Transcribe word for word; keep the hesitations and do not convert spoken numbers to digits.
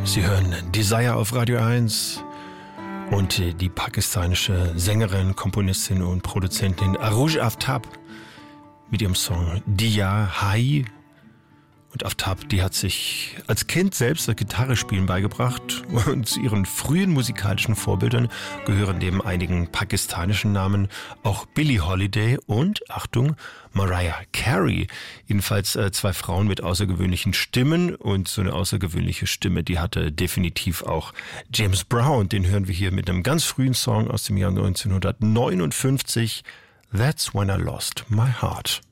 Sie hören Desire auf Radio eins und die pakistanische Sängerin, Komponistin und Produzentin Arooj Aftab mit ihrem Song Diya Hai. Und Aftab, die hat sich als Kind selbst das Gitarrespielen beigebracht und zu ihren frühen musikalischen Vorbildern gehören neben einigen pakistanischen Namen auch Billie Holiday und, Achtung, Mariah Carey. Jedenfalls äh, zwei Frauen mit außergewöhnlichen Stimmen und so eine außergewöhnliche Stimme, die hatte definitiv auch James Brown. Den hören wir hier mit einem ganz frühen Song aus dem Jahr neunzehnhundertneunundfünfzig, That's When I Lost My Heart.